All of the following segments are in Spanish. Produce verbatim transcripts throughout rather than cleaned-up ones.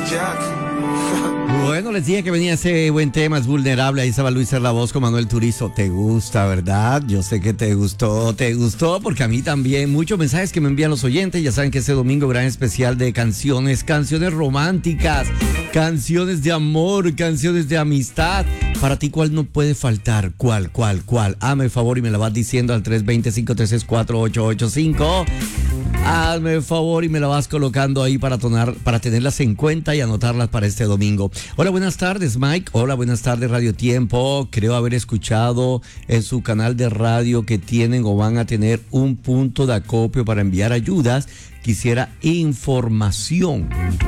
Bueno, les dije que venía ese buen tema, es vulnerable. Ahí estaba Luis Voz con Manuel Turizo. Te gusta, ¿verdad? Yo sé que te gustó, te gustó, porque a mí también. Muchos mensajes que me envían los oyentes. Ya saben que este domingo gran especial de canciones, canciones románticas, canciones de amor, canciones de amistad. Para ti, ¿cuál no puede faltar? ¿Cuál, cuál, cuál? Hazme el favor y me la vas diciendo al tres dos cero, cinco tres seis, cuatro ocho ocho cinco. Hazme el favor y me la vas colocando ahí para, tonar, para tenerlas en cuenta y anotarlas para este domingo. Hola, buenas tardes, Mike. Hola, buenas tardes, Radio Tiempo. Creo haber escuchado en su canal de radio que tienen o van a tener un punto de acopio para enviar ayudas. Quisiera información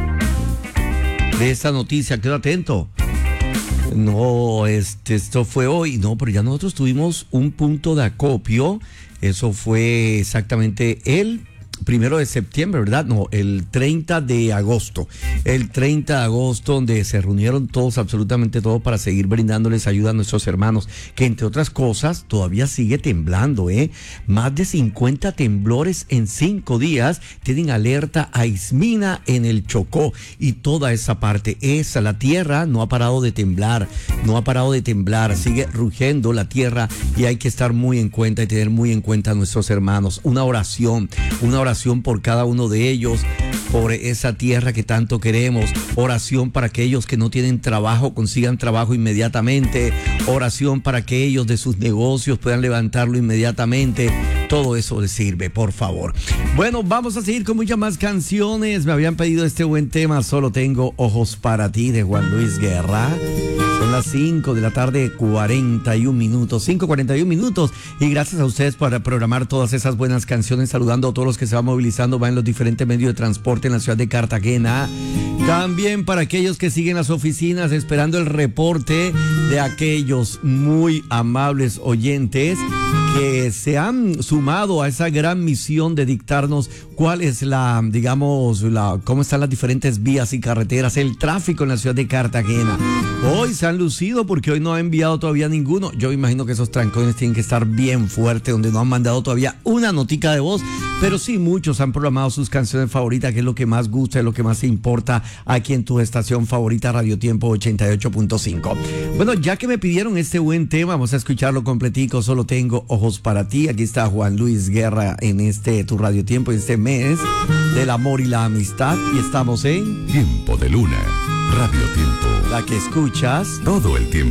de esta noticia. Quedo atento. No, este, esto fue hoy. No, pero ya nosotros tuvimos un punto de acopio. Eso fue exactamente el primero de septiembre, ¿verdad? No, el treinta de agosto. El treinta de agosto, donde se reunieron todos, absolutamente todos, para seguir brindándoles ayuda a nuestros hermanos, que entre otras cosas, todavía sigue temblando, ¿eh? Más de cincuenta temblores en cinco días. Tienen alerta a Ismina en el Chocó y toda esa parte. Esa, la tierra no ha parado de temblar, no ha parado de temblar, sigue rugiendo la tierra y hay que estar muy en cuenta y tener muy en cuenta a nuestros hermanos. Una oración, una oración por cada uno de ellos, por esa tierra que tanto queremos. Oración para aquellos que no tienen trabajo, consigan trabajo inmediatamente. Oración para que ellos de sus negocios puedan levantarlo inmediatamente. Todo eso les sirve, por favor. Bueno, vamos a seguir con muchas más canciones. Me habían pedido este buen tema, Solo Tengo Ojos para Ti, de Juan Luis Guerra. Son las cinco de la tarde, cuarenta y un minutos, cinco cuarenta y un minutos. Y gracias a ustedes por programar todas esas buenas canciones. Saludando a todos los que se van movilizando, van en los diferentes medios de transporte en la ciudad de Cartagena. También para aquellos que siguen las oficinas esperando el reporte de aquellos muy amables oyentes que se han sumado a esa gran misión de dictarnos cuál es la, digamos, la, cómo están las diferentes vías y carreteras, el tráfico en la ciudad de Cartagena. Hoy se han lucido porque hoy no ha enviado todavía ninguno. Yo imagino que esos trancones tienen que estar bien fuertes, donde no han mandado todavía una notica de voz, pero sí muchos han programado sus canciones favoritas, que es lo que más gusta, es lo que más importa aquí en tu estación favorita, Radio Tiempo ochenta y ocho punto cinco. Bueno, ya que me pidieron este buen tema, vamos a escucharlo completico. Solo Tengo Ojos para Ti. Aquí está Juan Luis Guerra en este tu Radio Tiempo, en este mes del amor y la amistad, y estamos en Tiempo de Luna, Radio Tiempo. La que escuchas todo el tiempo.